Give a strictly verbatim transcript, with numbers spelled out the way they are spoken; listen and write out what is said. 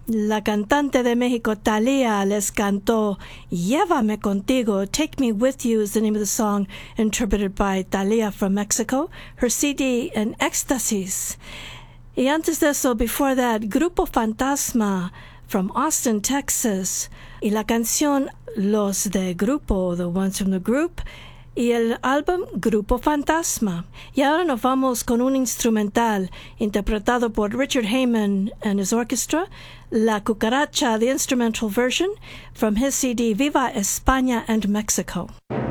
La cantante de México, Thalía, les cantó Llévame Contigo, Take Me With You is the name of the song, interpreted by Thalía from Mexico. Her C D, An Éxtasis. Y antes de eso, before that, Grupo Fantasma from Austin, Texas. Y la canción Los de Grupo, the ones from the group, y el álbum Grupo Fantasma. Y ahora nos vamos con un instrumental interpretado por Richard Heyman and his orchestra, La Cucaracha, the instrumental version from his C D Viva España and Mexico.